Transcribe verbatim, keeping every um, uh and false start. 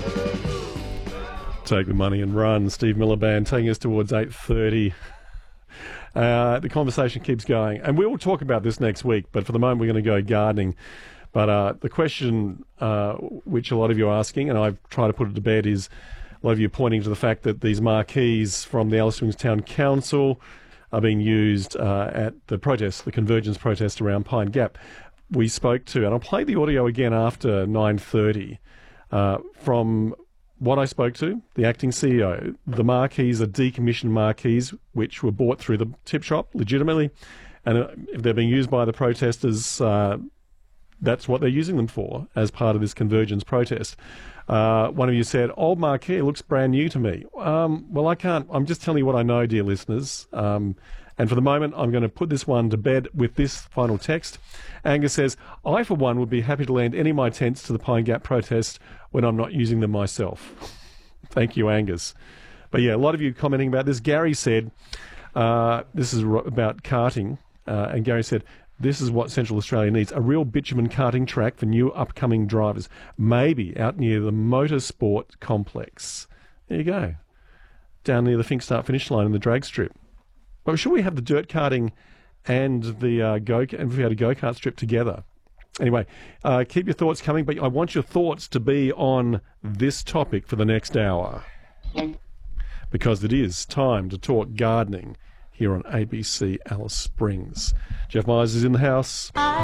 Take the money and run. Steve Miller Band taking us towards eight thirty. Uh, the conversation keeps going, and we will talk about this next week, but for the moment we're going to go gardening. But uh, the question uh, which a lot of you are asking, and I've tried to put it to bed, is a lot of you are pointing to the fact that these marquees from the Alice Springs Town Council are being used uh, at the protest, the convergence protest around Pine Gap. We spoke to, and I'll play the audio again after nine thirty, uh, from what I spoke to, the acting C E O. The marquees are decommissioned marquees which were bought through the tip shop legitimately, and if they're being used by the protesters, uh, that's what they're using them for as part of this convergence protest. Uh, one of you said, old marquee looks brand new to me. Um, well, I can't, I'm just telling you what I know, dear listeners. Um, and for the moment, I'm going to put this one to bed with this final text. Angus says, I, for one, would be happy to lend any of my tents to the Pine Gap protest when I'm not using them myself. Thank you, Angus. But yeah, a lot of you commenting about this. Gary said, uh, this is about karting, uh, and Gary said, this is what Central Australia needs, a real bitumen karting track for new upcoming drivers, maybe out near the Motorsport Complex. There you go, down near the Fink Start finish line in the drag strip. But should we have the dirt karting and the uh, go and if we had a go-kart strip together? Anyway, uh, keep your thoughts coming, but I want your thoughts to be on this topic for the next hour, because it is time to talk gardening here on A B C Alice Springs. Jeff Myers is in the house.